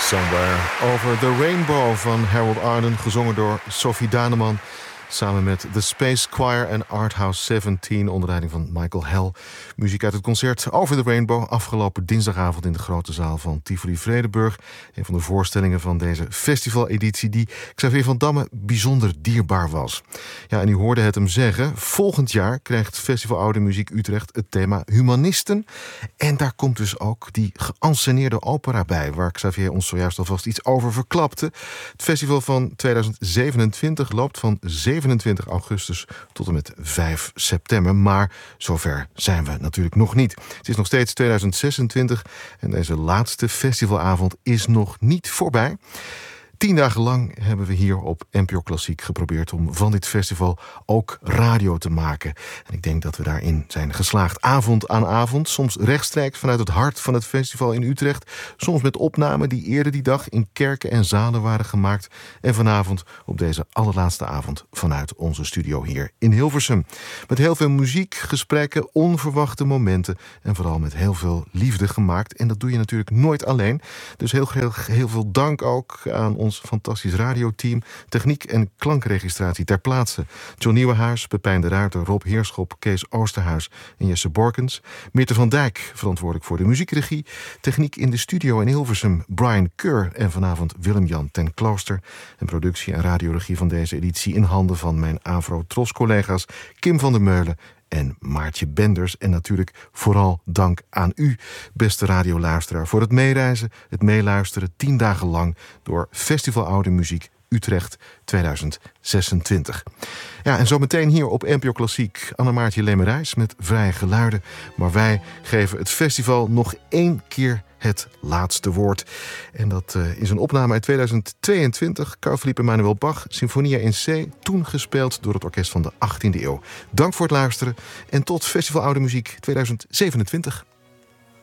Somewhere Over the Rainbow van Harold Arden, gezongen door Sophie Daneman, samen met The Space Choir en Arthouse 17 onder leiding van Michael Hell. Muziek uit het concert Over the Rainbow, afgelopen dinsdagavond in de grote zaal van Tivoli Vredenburg. Een van de voorstellingen van deze festivaleditie die Xavier van Damme bijzonder dierbaar was. Ja, en u hoorde het hem zeggen. Volgend jaar krijgt Festival Oude Muziek Utrecht het thema Humanisten. En daar komt dus ook die geënsceneerde opera bij, waar Xavier ons zojuist alvast iets over verklapte. Het festival van 2027 loopt van 27 augustus tot en met 5 september. Maar zover zijn we natuurlijk nog niet. Het is nog steeds 2026 en deze laatste festivalavond is nog niet voorbij. 10 dagen lang hebben we hier op NPO Klassiek geprobeerd om van dit festival ook radio te maken. En ik denk dat we daarin zijn geslaagd. Avond aan avond, soms rechtstreeks vanuit het hart van het festival in Utrecht. Soms met opnamen die eerder die dag in kerken en zalen waren gemaakt. En vanavond op deze allerlaatste avond vanuit onze studio hier in Hilversum. Met heel veel muziek, gesprekken, onverwachte momenten en vooral met heel veel liefde gemaakt. En dat doe je natuurlijk nooit alleen. Dus heel veel dank ook aan ons fantastisch radioteam, techniek en klankregistratie ter plaatse. John Nieuwenhuis, Pepijn de Ruiter, Rob Heerschop, Kees Oosterhuis en Jesse Borkens. Meerte van Dijk, verantwoordelijk voor de muziekregie. Techniek in de studio in Hilversum, Brian Keur en vanavond Willem-Jan ten Klooster. En productie en radioregie van deze editie in handen van mijn Avro-Tros-collega's Kim van der Meulen en Maartje Benders. En natuurlijk vooral dank aan u, beste radioluisteraar, voor het meereizen, het meeluisteren 10 dagen lang door Festival Oude Muziek Utrecht 2026. Ja, en zometeen hier op NPO Klassiek Anne-Maartje Lemerijs met Vrije Geluiden. Maar wij geven het festival nog 1 keer het laatste woord. En dat is een opname uit 2022. Carl Philipp Emanuel Bach, Sinfonia in C, toen gespeeld door het orkest van de 18e eeuw. Dank voor het luisteren en tot Festival Oude Muziek 2027.